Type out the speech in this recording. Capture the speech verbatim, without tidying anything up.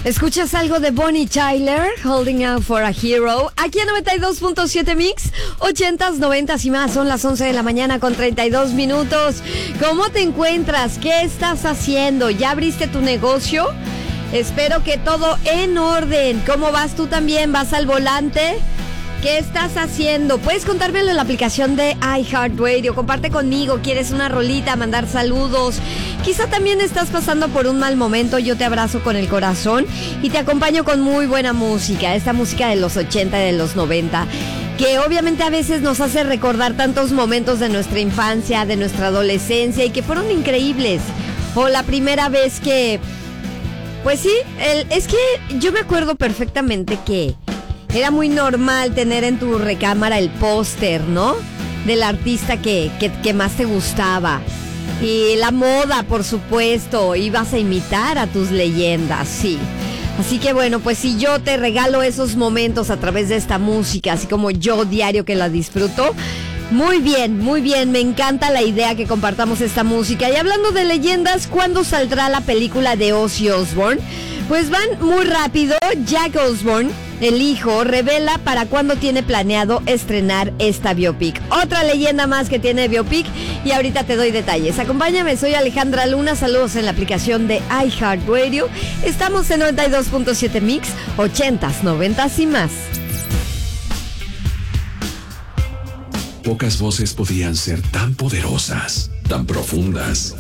Escuchas algo de Bonnie Tyler, Holding Out for a Hero, aquí en noventa y dos punto siete Mix, ochentas, noventas y más. Son las once de la mañana con treinta y dos minutos. ¿Cómo te encuentras? ¿Qué estás haciendo? ¿Ya abriste tu negocio? Espero que todo en orden. ¿Cómo vas tú también? ¿Vas al volante? ¿Qué estás haciendo? Puedes contármelo en la aplicación de iHeartRadio. Comparte conmigo. ¿Quieres una rolita? Mandar saludos. Quizá también estás pasando por un mal momento. Yo te abrazo con el corazón y te acompaño con muy buena música. Esta música de los ochenta y de los noventa, que obviamente a veces nos hace recordar tantos momentos de nuestra infancia, de nuestra adolescencia, y que fueron increíbles. O la primera vez que... Pues sí, el, es que yo me acuerdo perfectamente que era muy normal tener en tu recámara el póster, ¿no? Del artista que, que, que más te gustaba. Y la moda, por supuesto. Ibas a imitar a tus leyendas, sí. Así que bueno, pues si yo te regalo esos momentos a través de esta música, así como yo diario que la disfruto, muy bien, muy bien. Me encanta la idea que compartamos esta música. Y hablando de leyendas, ¿cuándo saldrá la película de Ozzy Osbourne? Pues van muy rápido. Jack Osbourne, el hijo, revela para cuándo tiene planeado estrenar esta biopic. Otra leyenda más que tiene biopic, y ahorita te doy detalles. Acompáñame, soy Alejandra Luna. Saludos en la aplicación de iHeartRadio. Estamos en noventa y dos punto siete Mix, ochentas, noventas y más. Pocas voces podían ser tan poderosas, tan profundas,